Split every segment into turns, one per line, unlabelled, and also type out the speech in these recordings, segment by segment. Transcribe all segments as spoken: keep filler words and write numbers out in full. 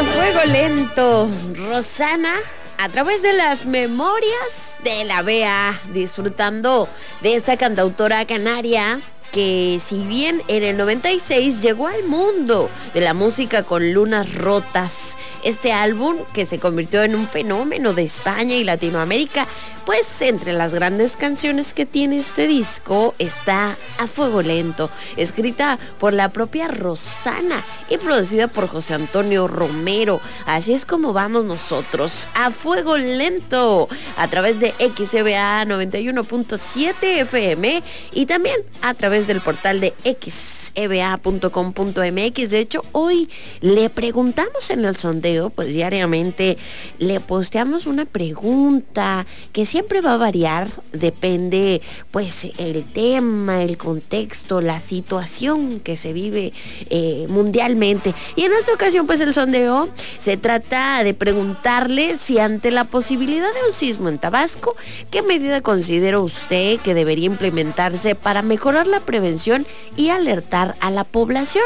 A fuego lento, Rosana, a través de las memorias de la B A, disfrutando de esta cantautora canaria que, si bien en el noventa y seis llegó al mundo de la música con Lunas Rotas, este álbum que se convirtió en un fenómeno de España y Latinoamérica, pues entre las grandes canciones que tiene este disco está A Fuego Lento, escrita por la propia Rosana y producida por José Antonio Romero. Así es como vamos nosotros, A Fuego Lento, a través de X C B A noventa y uno punto siete F M y también a través del portal de x e b a punto com punto m x. De hecho, hoy le preguntamos en el sondeo, pues diariamente le posteamos una pregunta que siempre va a variar, depende pues el tema, el contexto, la situación que se vive eh, mundialmente. Y en esta ocasión pues el sondeo se trata de preguntarle si ante la posibilidad de un sismo en Tabasco, ¿qué medida considera usted que debería implementarse para mejorar la prevención y alertar a la población?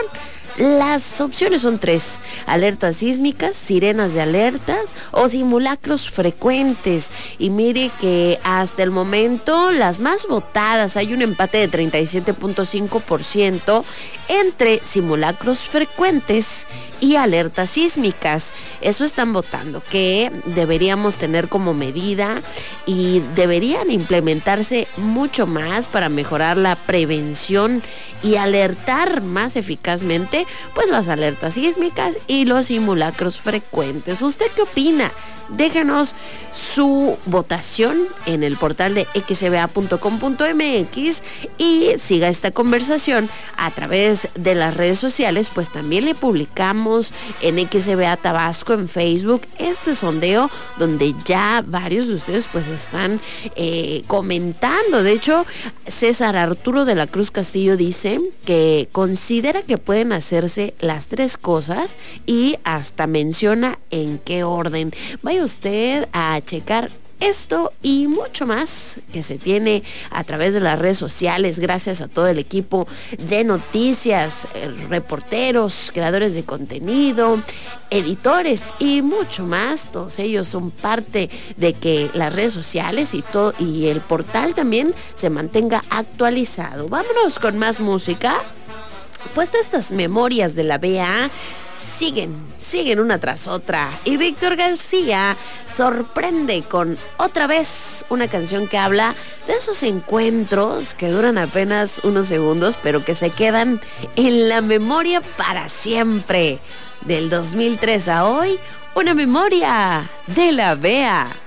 Las opciones son tres: alertas sísmicas, sirenas de alertas o simulacros frecuentes. Y mire que hasta el momento las más votadas, hay un empate de treinta y siete punto cinco por ciento entre simulacros frecuentes y alertas sísmicas. Eso están votando, que deberíamos tener como medida y deberían implementarse mucho más para mejorar la prevención y alertar más eficazmente pues las alertas sísmicas y los simulacros frecuentes. ¿Usted qué opina? Déjanos su votación en el portal de x e b a punto com punto m x y siga esta conversación a través de las redes sociales. Pues también le publicamos en X E B A Tabasco en Facebook este sondeo donde ya varios de ustedes pues están eh, comentando. De hecho, César Arturo de la Cruz Castillo dice que considera que pueden hacerse las tres cosas y hasta menciona en qué orden. Vaya usted a checar esto y mucho más que se tiene a través de las redes sociales, gracias a todo el equipo de noticias, reporteros, creadores de contenido, editores y mucho más. Todos ellos son parte de que las redes sociales y todo y el portal también se mantenga actualizado. Vámonos con más música. Pues estas memorias de la B A siguen, siguen una tras otra. Y Víctor García sorprende con otra vez una canción que habla de esos encuentros que duran apenas unos segundos, pero que se quedan en la memoria para siempre. Del dos mil tres a hoy, una memoria de la B A.